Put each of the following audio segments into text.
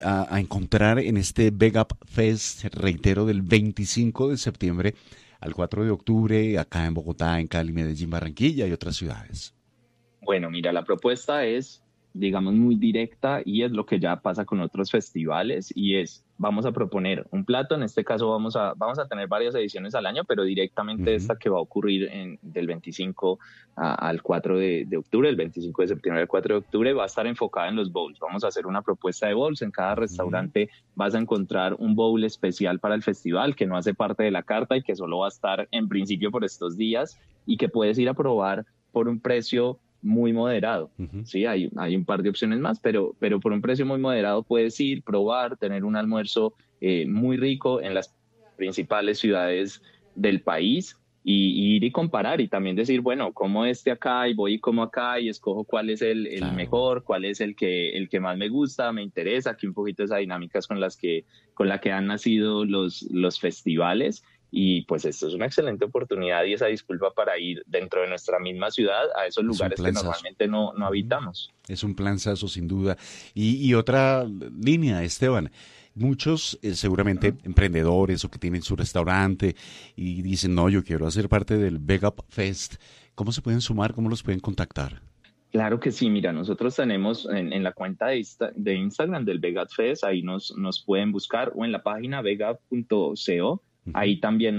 a encontrar en este Vega Fest, reitero, del 25 de septiembre al 4 de octubre, acá en Bogotá, en Cali, Medellín, Barranquilla y otras ciudades? Bueno, mira, la propuesta es, digamos, muy directa y es lo que ya pasa con otros festivales y es, vamos a proponer un plato, en este caso vamos a tener varias ediciones al año, pero directamente Ujú. esta que va a ocurrir del 25 al 4 de octubre, el 25 de septiembre al 4 de octubre, va a estar enfocada en los bowls. Vamos a hacer una propuesta de bowls, en cada Ujú. restaurante vas a encontrar un bowl especial para el festival que no hace parte de la carta y que solo va a estar en principio por estos días y que puedes ir a probar por un precio muy moderado. Ujú. Sí, hay un par de opciones más, pero por un precio muy moderado puedes ir, probar, tener un almuerzo muy rico en las principales ciudades del país y ir y comparar y también decir, bueno, como este acá y voy y como acá y escojo cuál es el Claro. mejor, cuál es el que más me gusta, me interesa, aquí un poquito esa dinámicas con la que han nacido los festivales y pues esto es una excelente oportunidad y esa disculpa para ir dentro de nuestra misma ciudad a esos Es un lugares que planzazo. normalmente no Ujú. habitamos. Es un planzazo sin duda. Y otra línea, Esteban. Muchos seguramente emprendedores o que tienen su restaurante y dicen, no, yo quiero hacer parte del Vega Fest. ¿Cómo se pueden sumar? ¿Cómo los pueden contactar? Claro que sí, mira, nosotros tenemos en la cuenta de Instagram del Vegat Fest, ahí nos pueden buscar o en la página vegat.co, Ujú. ahí también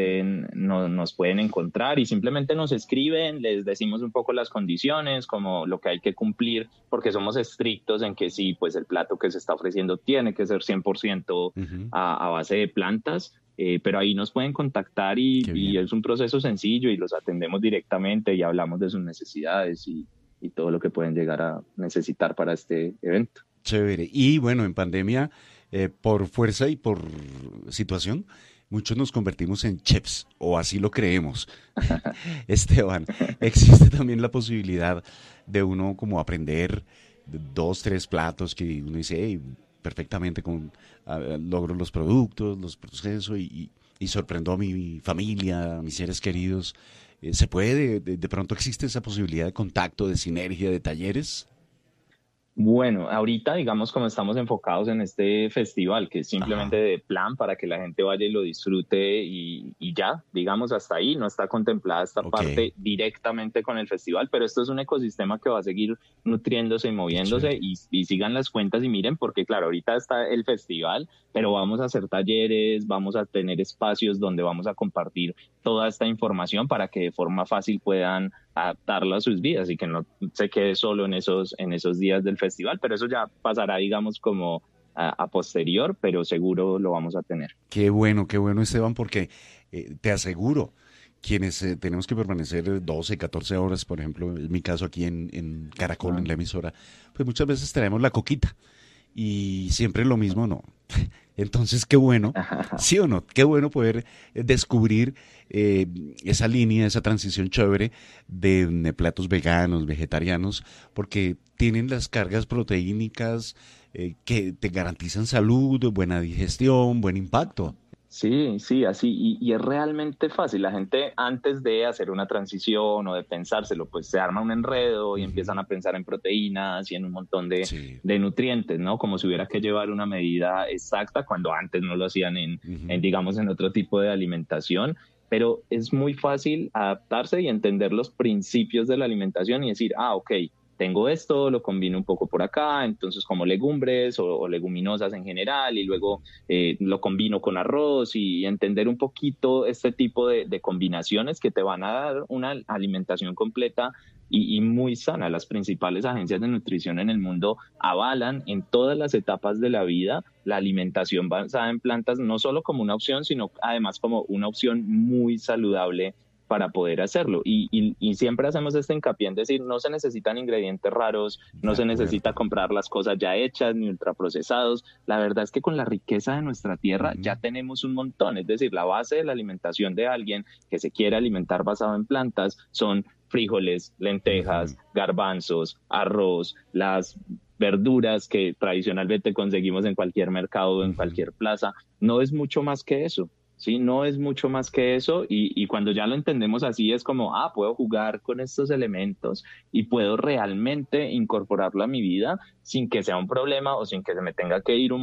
nos pueden encontrar y simplemente nos escriben, les decimos un poco las condiciones, como lo que hay que cumplir, porque somos estrictos en que sí, pues el plato que se está ofreciendo tiene que ser 100% Ujú. a base de plantas. Pero ahí nos pueden contactar Qué y bien. es un proceso sencillo y los atendemos directamente y hablamos de sus necesidades y todo lo que pueden llegar a necesitar para este evento. Chévere. Y bueno, en pandemia, por fuerza y por situación, muchos nos convertimos en chefs, o así lo creemos. Esteban, existe también la posibilidad de uno como aprender dos, tres platos que uno dice, "Hey, perfectamente logro los productos, los proceso y sorprendo a mi familia, a mis seres queridos. ¿Se puede? De pronto existe esa posibilidad de contacto, de sinergia, de talleres. Bueno, ahorita digamos como estamos enfocados en este festival, que es simplemente Ajá. de plan para que la gente vaya y lo disfrute y ya, digamos hasta ahí, no está contemplada esta Ok, parte directamente con el festival, pero esto es un ecosistema que va a seguir nutriéndose y qué moviéndose chévere. y sigan las cuentas y miren, porque claro, ahorita está el festival, pero vamos a hacer talleres, vamos a tener espacios donde vamos a compartir toda esta información para que de forma fácil puedan adaptarlo a sus vidas y que no se quede solo en esos días del festival, pero eso ya pasará, digamos, como a posterior, pero seguro lo vamos a tener. Qué bueno Esteban, porque te aseguro, quienes tenemos que permanecer 12, 14 horas, por ejemplo, en mi caso aquí en Caracol, en ¿No? la emisora, pues muchas veces traemos la coquita y siempre lo mismo, no. Entonces, qué bueno, sí o no, qué bueno poder descubrir eh, esa línea, esa transición chévere de platos veganos, vegetarianos, porque tienen las cargas proteínicas que te garantizan salud, buena digestión, buen impacto. Sí, sí, así, y es realmente fácil. La gente antes de hacer una transición o de pensárselo, pues se arma un enredo y Ujú. empiezan a pensar en proteínas y en un montón Sí. de nutrientes, ¿no? Como si hubiera que llevar una medida exacta cuando antes no lo hacían Ujú. digamos, en otro tipo de alimentación. Pero es muy fácil adaptarse y entender los principios de la alimentación y decir, ah, ok, tengo esto, lo combino un poco por acá, entonces como legumbres o leguminosas en general y luego lo combino con arroz y entender un poquito este tipo de combinaciones que te van a dar una alimentación completa y muy sana. Las principales agencias de nutrición en el mundo avalan en todas las etapas de la vida la alimentación basada en plantas, no solo como una opción, sino además como una opción muy saludable para poder hacerlo. Y siempre hacemos este hincapié en decir, no se necesitan ingredientes raros, De no se necesita acuerdo. comprar las cosas ya hechas ni ultraprocesados. La verdad es que con la riqueza de nuestra tierra Ujú. ya tenemos un montón. Es decir, la base de la alimentación de alguien que se quiere alimentar basado en plantas son frijoles, Ujú. lentejas, garbanzos, arroz, las verduras que tradicionalmente conseguimos en cualquier mercado o en Ujú. cualquier plaza. No es mucho más que eso. ¿sí? No es mucho más que eso y cuando ya lo entendemos así es como, puedo jugar con estos elementos y puedo realmente incorporarlo a mi vida sin que sea un problema o sin que se me tenga que ir un